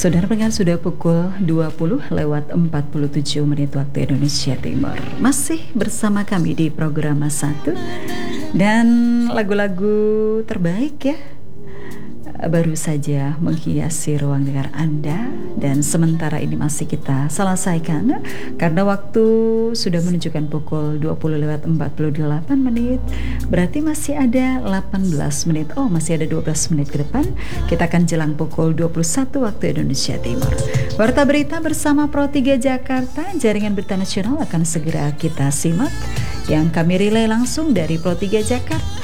Saudara pendengar, sudah pukul 20 lewat 47 menit waktu Indonesia Timur. Masih bersama kami di program Satu. Dan lagu-lagu terbaik ya baru saja menghiasi ruang dengar Anda. Dan sementara ini masih kita selesaikan karena waktu sudah menunjukkan pukul 20 lewat 48 menit. Berarti masih ada 18 menit. Oh, masih ada 12 menit ke depan. Kita akan jelang pukul 21 waktu Indonesia Timur. Warta berita bersama Pro 3 Jakarta, jaringan berita nasional akan segera kita simak, yang kami relay langsung dari Pro 3 Jakarta.